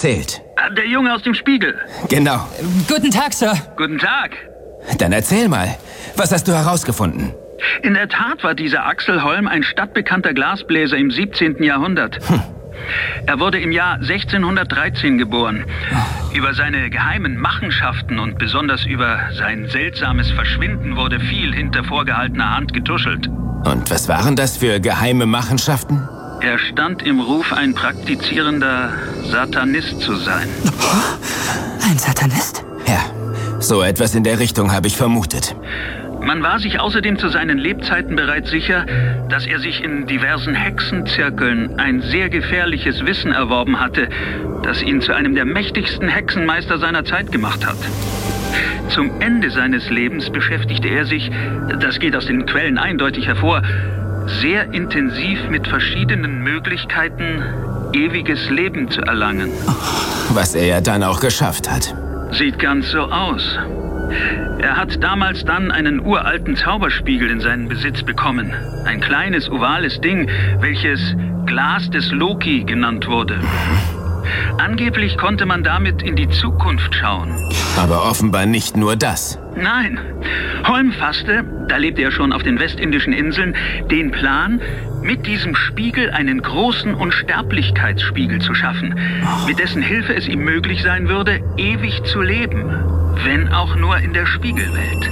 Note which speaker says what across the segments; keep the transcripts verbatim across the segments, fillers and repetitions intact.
Speaker 1: erzählt.
Speaker 2: Der Junge aus dem Spiegel.
Speaker 1: Genau.
Speaker 3: Guten Tag, Sir.
Speaker 2: Guten Tag.
Speaker 1: Dann erzähl mal. Was hast du herausgefunden?
Speaker 2: In der Tat war dieser Axel Holm ein stadtbekannter Glasbläser im siebzehnten Jahrhundert. Hm. Er wurde im Jahr sechzehnhundertdreizehn geboren. Oh. Über seine geheimen Machenschaften und besonders über sein seltsames Verschwinden wurde viel hinter vorgehaltener Hand getuschelt.
Speaker 1: Und was waren das für geheime Machenschaften?
Speaker 2: Er stand im Ruf, ein praktizierender Satanist zu sein.
Speaker 3: Ein Satanist?
Speaker 1: Ja, so etwas in der Richtung habe ich vermutet.
Speaker 2: Man war sich außerdem zu seinen Lebzeiten bereits sicher, dass er sich in diversen Hexenzirkeln ein sehr gefährliches Wissen erworben hatte, das ihn zu einem der mächtigsten Hexenmeister seiner Zeit gemacht hat. Zum Ende seines Lebens beschäftigte er sich, das geht aus den Quellen eindeutig hervor, sehr intensiv mit verschiedenen Möglichkeiten, ewiges Leben zu erlangen.
Speaker 1: Was er ja dann auch geschafft hat.
Speaker 2: Sieht ganz so aus. Er hat damals dann einen uralten Zauberspiegel in seinen Besitz bekommen. Ein kleines, ovales Ding, welches Glas des Loki genannt wurde. Angeblich konnte man damit in die Zukunft schauen.
Speaker 1: Aber offenbar nicht nur das.
Speaker 2: Nein. Holm fasste, da lebte er schon auf den westindischen Inseln, den Plan, mit diesem Spiegel einen großen Unsterblichkeitsspiegel zu schaffen, mit dessen Hilfe es ihm möglich sein würde, ewig zu leben, wenn auch nur in der Spiegelwelt.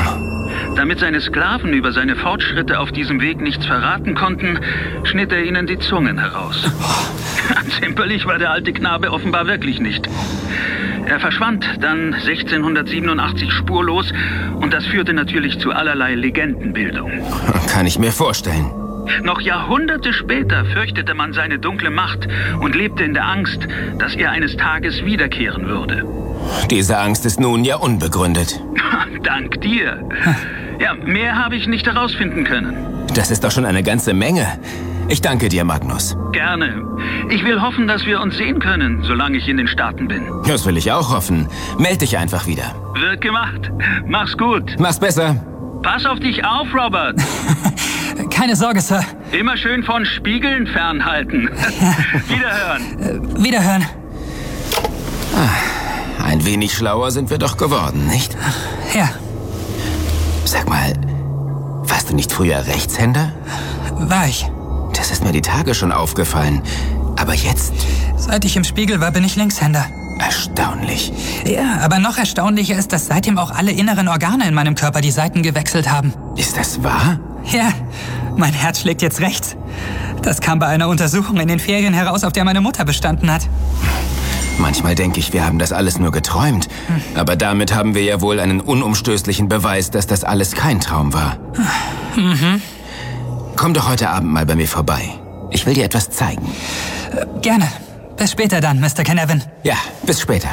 Speaker 2: Damit seine Sklaven über seine Fortschritte auf diesem Weg nichts verraten konnten, schnitt er ihnen die Zungen heraus. Zimperlich war der alte Knabe offenbar wirklich nicht. Er verschwand dann sechzehnhundertsiebenundachtzig spurlos und das führte natürlich zu allerlei Legendenbildung.
Speaker 1: Kann ich mir vorstellen.
Speaker 2: Noch Jahrhunderte später fürchtete man seine dunkle Macht und lebte in der Angst, dass er eines Tages wiederkehren würde.
Speaker 1: Diese Angst ist nun ja unbegründet.
Speaker 2: Dank dir. Ja, mehr habe ich nicht herausfinden können.
Speaker 1: Das ist doch schon eine ganze Menge. Ich danke dir, Magnus.
Speaker 2: Gerne. Ich will hoffen, dass wir uns sehen können, solange ich in den Staaten bin.
Speaker 1: Das will ich auch hoffen. Meld dich einfach wieder.
Speaker 2: Wird gemacht. Mach's gut.
Speaker 1: Mach's besser.
Speaker 2: Pass auf dich auf, Robert.
Speaker 3: Keine Sorge, Sir.
Speaker 2: Immer schön von Spiegeln fernhalten. Wiederhören.
Speaker 3: Äh, wiederhören.
Speaker 1: Ah, ein wenig schlauer sind wir doch geworden, nicht?
Speaker 3: Ja.
Speaker 1: Sag mal, warst du nicht früher Rechtshänder?
Speaker 3: War ich.
Speaker 1: Das ist mir die Tage schon aufgefallen. Aber jetzt?
Speaker 3: Seit ich im Spiegel war, bin ich Linkshänder.
Speaker 1: Erstaunlich.
Speaker 3: Ja, aber noch erstaunlicher ist, dass seitdem auch alle inneren Organe in meinem Körper die Seiten gewechselt haben.
Speaker 1: Ist das wahr?
Speaker 3: Ja, mein Herz schlägt jetzt rechts. Das kam bei einer Untersuchung in den Ferien heraus, auf der meine Mutter bestanden hat.
Speaker 1: Manchmal denke ich, wir haben das alles nur geträumt. Hm. Aber damit haben wir ja wohl einen unumstößlichen Beweis, dass das alles kein Traum war.
Speaker 3: Mhm.
Speaker 1: Komm doch heute Abend mal bei mir vorbei. Ich will dir etwas zeigen.
Speaker 3: Äh, gerne. Bis später dann, Mister Canevin.
Speaker 1: Ja, bis später.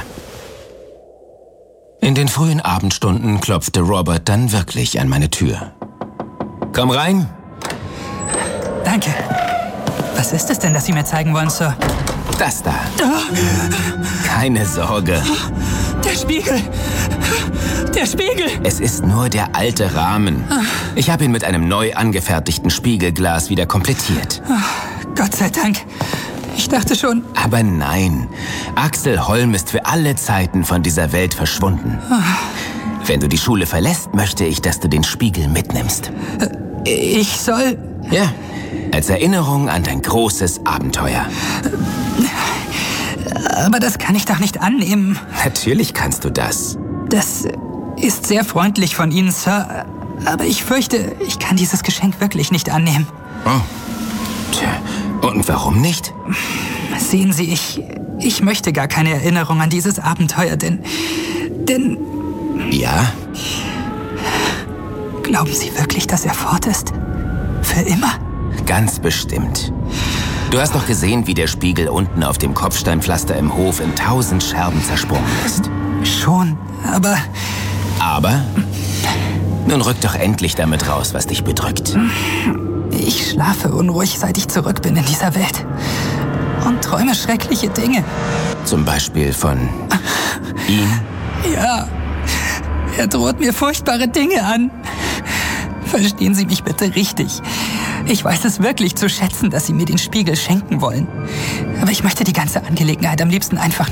Speaker 1: In den frühen Abendstunden klopfte Robert dann wirklich an meine Tür. Komm rein.
Speaker 3: Danke. Was ist es denn, das Sie mir zeigen wollen, Sir?
Speaker 1: Das da. Keine Sorge.
Speaker 3: Der Spiegel. Der Spiegel.
Speaker 1: Es ist nur der alte Rahmen. Ich habe ihn mit einem neu angefertigten Spiegelglas wieder komplettiert.
Speaker 3: Gott sei Dank. Ich dachte schon...
Speaker 1: Aber nein. Axel Holm ist für alle Zeiten von dieser Welt verschwunden. Wenn du die Schule verlässt, möchte ich, dass du den Spiegel mitnimmst.
Speaker 3: Ich soll...
Speaker 1: Ja, als Erinnerung an dein großes Abenteuer.
Speaker 3: Aber das kann ich doch nicht annehmen.
Speaker 1: Natürlich kannst du das.
Speaker 3: Das ist sehr freundlich von Ihnen, Sir. Aber ich fürchte, ich kann dieses Geschenk wirklich nicht annehmen.
Speaker 1: Oh. Tja, und warum nicht?
Speaker 3: Sehen Sie, ich, ich möchte gar keine Erinnerung an dieses Abenteuer, denn... Denn...
Speaker 1: Ja?
Speaker 3: Glauben Sie wirklich, dass er fort ist? Für immer?
Speaker 1: Ganz bestimmt. Du hast doch gesehen, wie der Spiegel unten auf dem Kopfsteinpflaster im Hof in tausend Scherben zersprungen ist.
Speaker 3: Schon, aber...
Speaker 1: Aber? Nun rück doch endlich damit raus, was dich bedrückt.
Speaker 3: Ich schlafe unruhig, seit ich zurück bin in dieser Welt. Und träume schreckliche Dinge.
Speaker 1: Zum Beispiel von ihm?
Speaker 3: Ja, er droht mir furchtbare Dinge an. Verstehen Sie mich bitte richtig. Ich weiß es wirklich zu schätzen, dass Sie mir den Spiegel schenken wollen. Aber ich möchte die ganze Angelegenheit am liebsten einfach